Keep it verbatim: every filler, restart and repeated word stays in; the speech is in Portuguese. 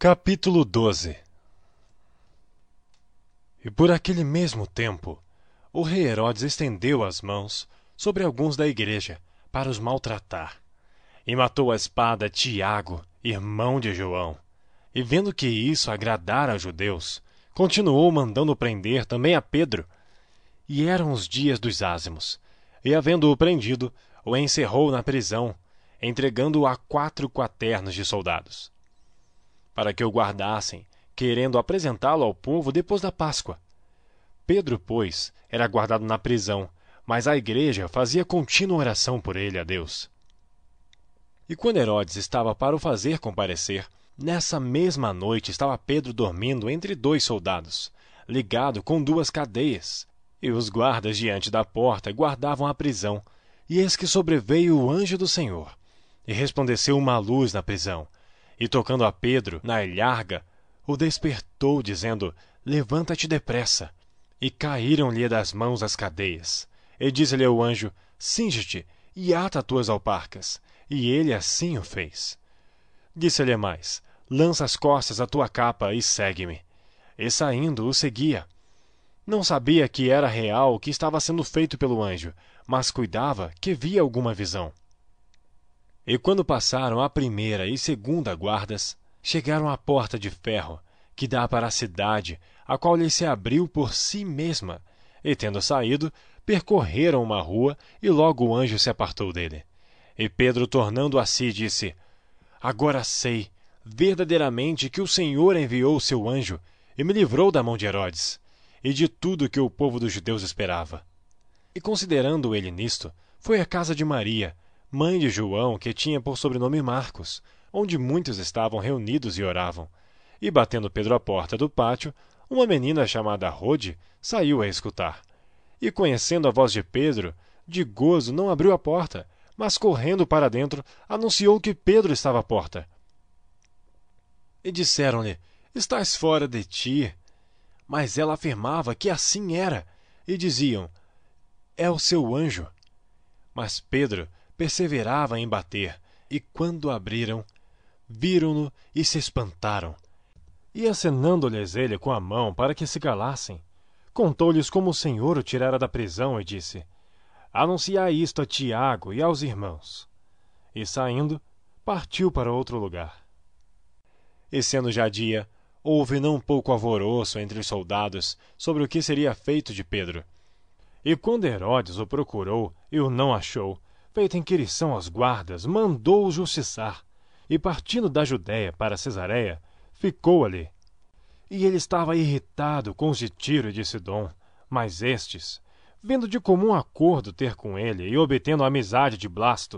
Capítulo doze. E por aquele mesmo tempo, o rei Herodes estendeu as mãos sobre alguns da igreja para os maltratar, e matou a espada Tiago, irmão de João. E vendo que isso agradara aos judeus, continuou mandando prender também a Pedro. E eram os dias dos ázimos, e havendo-o prendido, o encerrou na prisão, entregando-o a quatro quaternos de soldados, para que o guardassem, querendo apresentá-lo ao povo depois da Páscoa. Pedro, pois, era guardado na prisão, mas a igreja fazia contínua oração por ele a Deus. E quando Herodes estava para o fazer comparecer, nessa mesma noite estava Pedro dormindo entre dois soldados, ligado com duas cadeias, e os guardas diante da porta guardavam a prisão. E eis que sobreveio o anjo do Senhor, e resplandeceu uma luz na prisão, e tocando a Pedro na ilharga, o despertou, dizendo: Levanta-te depressa. E caíram-lhe das mãos as cadeias. E disse-lhe o anjo: Cinge-te e ata as tuas alparcas. E ele assim o fez. Disse-lhe mais: Lança as costas a tua capa e segue-me. E saindo o seguia. Não sabia que era real o que estava sendo feito pelo anjo, mas cuidava que via alguma visão. E quando passaram a primeira e segunda guardas, chegaram à porta de ferro, que dá para a cidade, a qual lhe se abriu por si mesma. E tendo saído, percorreram uma rua, e logo o anjo se apartou dele. E Pedro, tornando a si, disse: Agora sei, verdadeiramente, que o Senhor enviou o seu anjo, e me livrou da mão de Herodes, e de tudo que o povo dos judeus esperava. E considerando ele nisto, foi à casa de Maria, mãe de João, que tinha por sobrenome Marcos, onde muitos estavam reunidos e oravam. E batendo Pedro à porta do pátio, uma menina chamada Rode saiu a escutar. E conhecendo a voz de Pedro, de gozo não abriu a porta, mas correndo para dentro, anunciou que Pedro estava à porta. E disseram-lhe: Estás fora de ti. Mas ela afirmava que assim era, e diziam: É o seu anjo. Mas Pedro perseverava em bater, e quando abriram, viram-no e se espantaram. E acenando-lhes ele com a mão para que se calassem, contou-lhes como o Senhor o tirara da prisão e disse: Anunciai isto a Tiago e aos irmãos. E saindo, partiu para outro lugar. E sendo já dia, houve não pouco alvoroço entre os soldados sobre o que seria feito de Pedro. E quando Herodes o procurou e o não achou, feita inquirição aos guardas, mandou-o justiçar, e partindo da Judéia para Cesareia, ficou ali. E ele estava irritado com os de Tiro e de Sidom, mas estes, vendo de comum acordo ter com ele e obtendo a amizade de Blasto,